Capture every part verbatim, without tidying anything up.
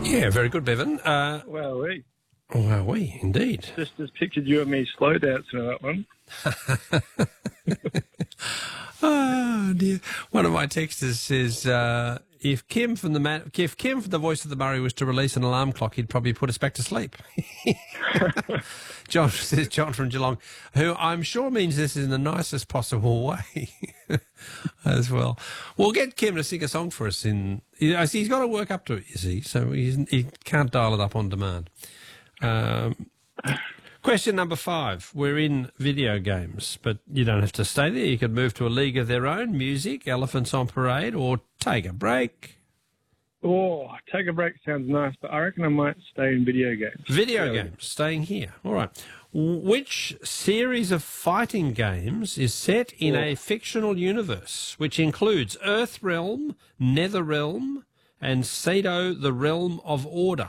Yeah, very good, Bevan. Uh, Wow, we well, we indeed. just just pictured you and me slow dancing on that one. Oh dear! One of my texters says uh, if Kim from the man, if Kim from the Voice of the Murray was to release an alarm clock, he'd probably put us back to sleep. John says John from Geelong, who I'm sure means this in the nicest possible way as well. We'll get Kim to sing a song for us. In he's got to work up to it, you see, so he's, he can't dial it up on demand. Um, Question number five. We're in video games, but you don't have to stay there. You could move to a league of their own, music, elephants on parade, or take a break. Oh, take a break sounds nice, but I reckon I might stay in video games. Video Yeah. games, staying here. All right. Which series of fighting games is set in Oh. a fictional universe, which includes Earthrealm, Netherrealm, and Sado, the Realm of Order?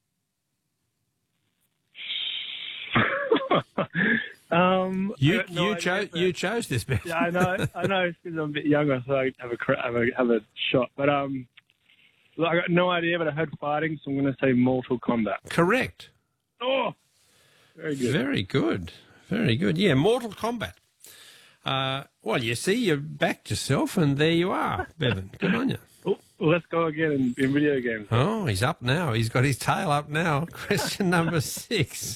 um, You I got no you idea, chose but- you chose this, Bev. Yeah, I know. I know. It's because I'm a bit younger, so I have a cra- have a have a shot. But um, look, I got no idea, but I heard fighting, so I'm going to say Mortal Kombat. Correct. Oh, very good. Very good. Very good. Yeah, Mortal Kombat. Uh, well, you see, you backed yourself, and there you are, Bevan. Good on you. Oh, well, let's go again in, in video games. Oh, he's up now. He's got his tail up now. Question number six.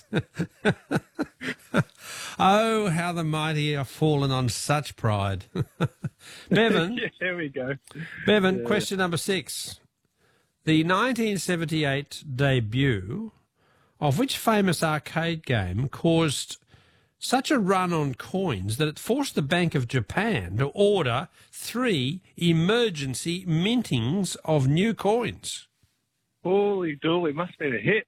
Oh, how the mighty are fallen on such pride. Bevan, Yeah, here we go. Bevan, Yeah. question number six. The nineteen seventy-eight debut of which famous arcade game caused such a run on coins that it forced the Bank of Japan to order three emergency mintings of new coins? Holy dooly, must be a hit.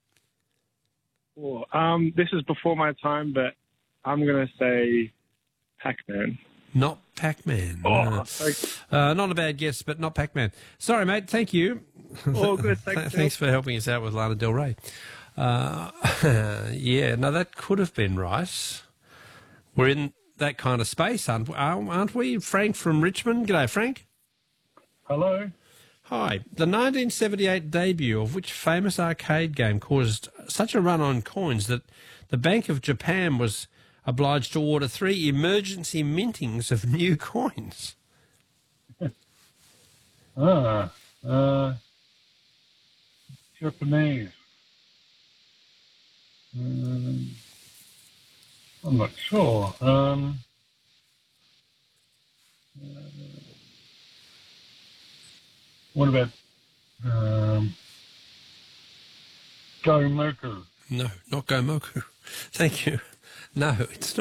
Oh, um, this is before my time, but I'm going to say Pac-Man. Not Pac-Man. Oh, Uh, okay. uh, not a bad guess, but not Pac-Man. Sorry, mate. Thank you. Oh, good. Thanks, Thanks for helping us out with Lana Del Rey. Uh, yeah, no, that could have been right. We're in that kind of space, aren't, aren't we? Frank from Richmond. G'day, Frank. Hello. Hi. The nineteen seventy-eight debut of which famous arcade game caused such a run on coins that the Bank of Japan was obliged to order three emergency mintings of new coins? Ah, uh, Japanese. Um, I'm not sure. Um, uh, what about um, Gomoku? No, not Gomoku. Thank you. No, it's not.